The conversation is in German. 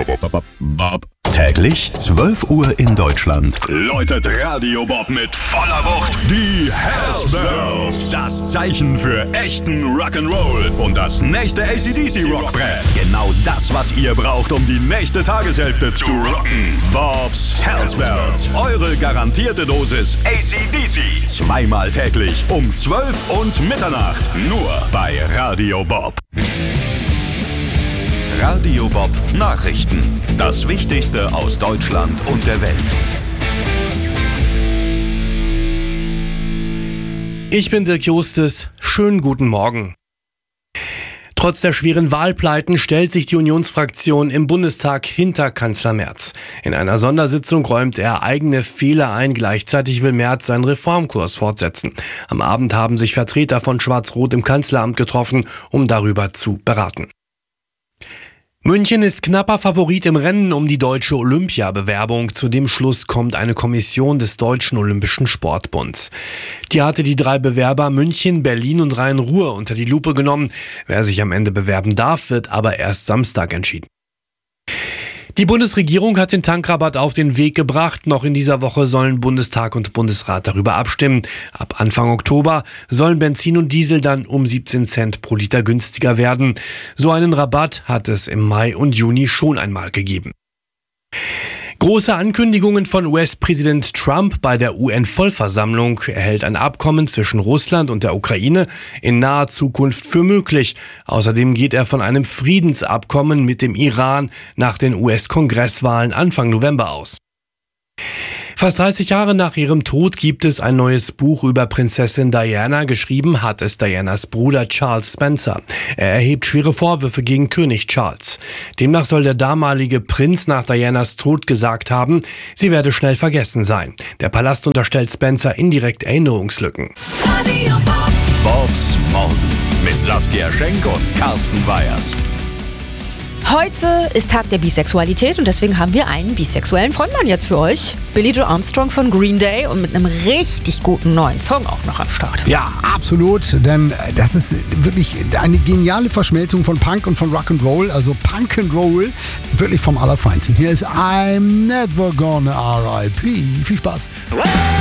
Bob. Täglich 12 Uhr in Deutschland. Läutet Radio Bob mit voller Wucht die Hellsbells. Das Zeichen für echten Rock'n'Roll. Und das nächste AC/DC Rockbrett. Genau das, was ihr braucht, um die nächste Tageshälfte zu rocken. Bobs Hellsbells. Eure garantierte Dosis AC/DC. Zweimal täglich um 12 und Mitternacht. Nur bei Radio Bob. Radio Bob Nachrichten. Das Wichtigste aus Deutschland und der Welt. Ich bin Dirk Justus. Schönen guten Morgen. Trotz der schweren Wahlpleiten stellt sich die Unionsfraktion im Bundestag hinter Kanzler Merz. In einer Sondersitzung räumt er eigene Fehler ein. Gleichzeitig will Merz seinen Reformkurs fortsetzen. Am Abend haben sich Vertreter von Schwarz-Rot im Kanzleramt getroffen, um darüber zu beraten. München ist knapper Favorit im Rennen um die deutsche Olympiabewerbung. Zu dem Schluss kommt eine Kommission des Deutschen Olympischen Sportbunds. Die hatte die 3 Bewerber München, Berlin und Rhein-Ruhr unter die Lupe genommen. Wer sich am Ende bewerben darf, wird aber erst Samstag entschieden. Die Bundesregierung hat den Tankrabatt auf den Weg gebracht. Noch in dieser Woche sollen Bundestag und Bundesrat darüber abstimmen. Ab Anfang Oktober sollen Benzin und Diesel dann um 17 Cent pro Liter günstiger werden. So einen Rabatt hat es im Mai und Juni schon einmal gegeben. Große Ankündigungen von US-Präsident Trump bei der UN-Vollversammlung. Er hält ein Abkommen zwischen Russland und der Ukraine in naher Zukunft für möglich. Außerdem geht er von einem Friedensabkommen mit dem Iran nach den US-Kongresswahlen Anfang November aus. Fast 30 Jahre nach ihrem Tod gibt es ein neues Buch über Prinzessin Diana. Geschrieben hat es Dianas Bruder Charles Spencer. Er erhebt schwere Vorwürfe gegen König Charles. Demnach soll der damalige Prinz nach Dianas Tod gesagt haben, sie werde schnell vergessen sein. Der Palast unterstellt Spencer indirekt Erinnerungslücken. Bobs Morgen mit Saskia Schenk und Carsten Weyers. Heute ist Tag der Bisexualität und deswegen haben wir einen bisexuellen Frontmann jetzt für euch. Billie Joe Armstrong von Green Day und mit einem richtig guten neuen Song auch noch am Start. Ja, absolut, denn das ist wirklich eine geniale Verschmelzung von Punk und von Rock'n'Roll, also Punk'n'Roll, wirklich vom Allerfeinsten. Hier ist I'm Never Gonna R.I.P. Viel Spaß.